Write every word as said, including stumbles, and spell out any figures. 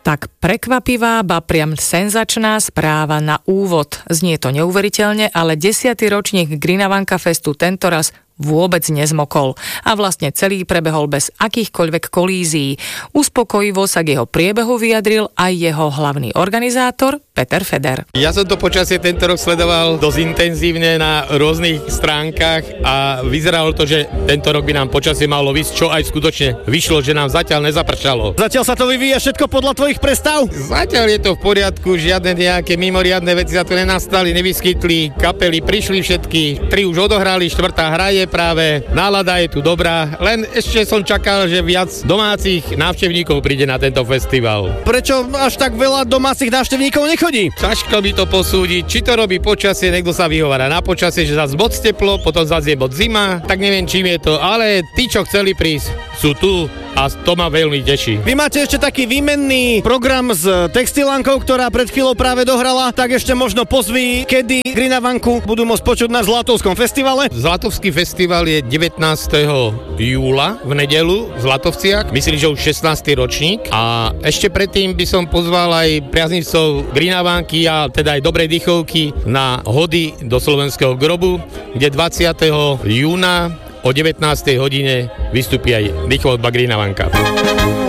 Tak prekvapivá, ba priam senzačná správa na úvod. Znie to neuveriteľne, ale desiaty ročník Grinavanka Festu tentoraz vôbec nezmokol a vlastne celý prebehol bez akýchkoľvek kolízií. Uspokojivo sa k jeho priebehu vyjadril aj jeho hlavný organizátor Peter Feder. Ja som to počasie tento rok sledoval dosť intenzívne na rôznych stránkach a vyzeralo to, že tento rok by nám počasie malo vysť, čo aj skutočne vyšlo, že nám zatiaľ nezapršalo. Zatiaľ sa to vyvíja všetko podľa tvojich predstav? Zatiaľ je to v poriadku, žiadne nejaké mimoriadne veci sa tu nenastali, nevyskytli, kapely prišli všetky, tri už odohrali, štvrtá hraje práve, nálada je tu dobrá, len ešte som čakal, že viac domácich návštevníkov príde na tento festival. Prečo až tak veľa domácich návštevníkov nechodí? Ťažko by to posúdiť, či to robí počasie, niekto sa vyhovára na počasie, že zase moc teplo, potom zase je moc zima, tak neviem, čím je to, ale tí, čo chceli prísť, sú tu a to ma veľmi teší. Vy máte ešte taký výmenný program s Textilankou, ktorá pred chvíľou práve dohrala, tak ešte možno pozví, kedy Grinavanku budú môcť počuť na Zlatovskom festivale. Zlatovský festival je devätnásteho júla v nedeľu v Zlatovciach, myslím, že už šestnásty ročník a ešte predtým by som pozval aj priaznivcov Grinavanky a teda aj dobrej dýchovky na hody do slovenského grobu, kde dvadsiateho júna o devätnástej hodine vystúpi aj dýchová Grinavanka.